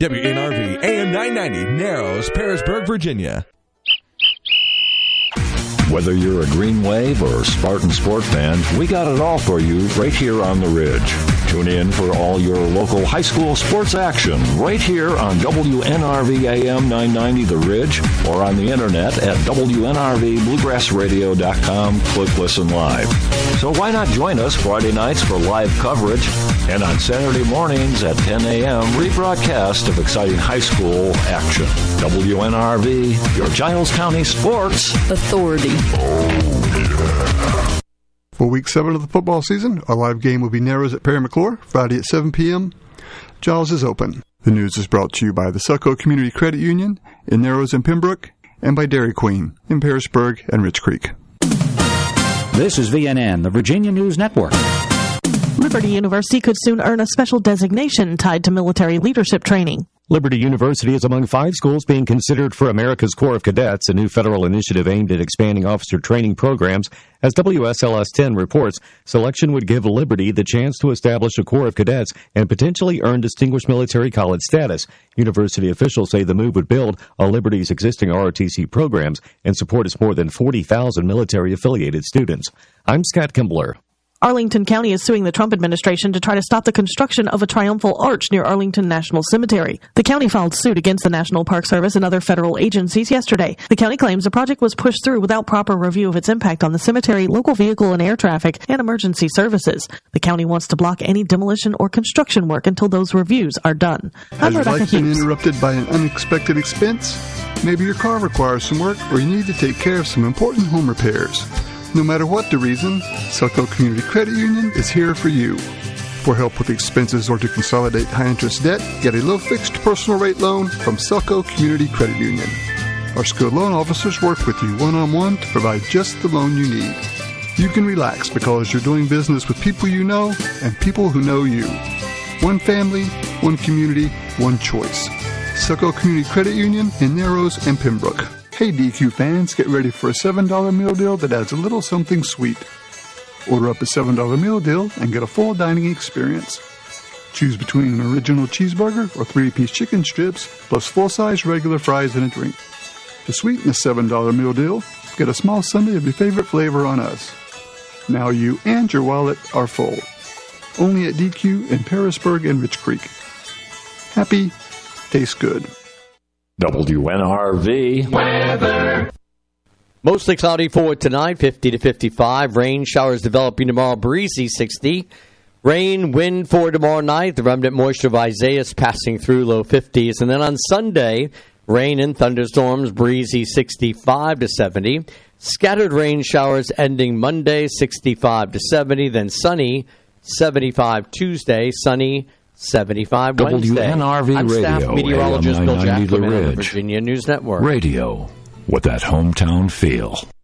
WNRV AM 990, Narrows, Parisburg, Virginia. Whether you're a Green Wave or Spartan Sport fan, we got it all for you right here on the Ridge. Tune in for all your local high school sports action right here on WNRV AM 990 The Ridge or on the internet at WNRVBluegrassRadio.com. Click Listen Live. So why not join us Friday nights for live coverage and on Saturday mornings at 10 a.m. rebroadcast of exciting high school action. WNRV, your Giles County Sports Authority. For Week 7 of the football season, our live game will be Narrows at Perry McClure, Friday at 7 p.m. Giles is open. The news is brought to you by the Succo Community Credit Union in Narrows and Pembroke, and by Dairy Queen in Parisburg and Rich Creek. This is VNN, the Virginia News Network. Liberty University could soon earn a special designation tied to military leadership training. Liberty University is among 5 schools being considered for America's Corps of Cadets, a new federal initiative aimed at expanding officer training programs. As WSLS 10 reports, selection would give Liberty the chance to establish a Corps of Cadets and potentially earn Distinguished Military College status. University officials say the move would build on Liberty's existing ROTC programs and support its more than 40,000 military-affiliated students. I'm Scott Kimbler. Arlington County is suing the Trump administration to try to stop the construction of a triumphal arch near Arlington National Cemetery. The county filed suit against the National Park Service and other federal agencies yesterday. The county claims the project was pushed through without proper review of its impact on the cemetery, local vehicle and air traffic, and emergency services. The county wants to block any demolition or construction work until those reviews are done. Has your life been interrupted by an unexpected expense? Maybe your car requires some work, or you need to take care of some important home repairs. No matter what the reason, Succo Community Credit Union is here for you. For help with expenses or to consolidate high-interest debt, get a low-fixed personal rate loan from Succo Community Credit Union. Our skilled loan officers work with you one-on-one to provide just the loan you need. You can relax because you're doing business with people you know and people who know you. One family, one community, one choice. Succo Community Credit Union in Narrows and Pembroke. Hey DQ fans, get ready for a $7 meal deal that adds a little something sweet. Order up a $7 meal deal and get a full dining experience. Choose between an original cheeseburger or 3-piece chicken strips plus full-size regular fries and a drink. To sweeten the $7 meal deal, get a small sundae of your favorite flavor on us. Now you and your wallet are full. Only at DQ in Parisburg and Rich Creek. Happy, tastes good. WNRV weather. Mostly cloudy for tonight, 50 to 55. Rain showers developing tomorrow, breezy 60. Rain, wind for tomorrow night. The remnant moisture of Isaias passing through, low 50s. And then on Sunday, rain and thunderstorms, breezy 65 to 70. Scattered rain showers ending Monday, 65 to 70. Then sunny, 75 Tuesday, sunny 75 Wednesday. WNRV I'm Radio, staff meteorologist Bill Jackman The of the Ridge. Virginia News Network. Radio with that hometown feel.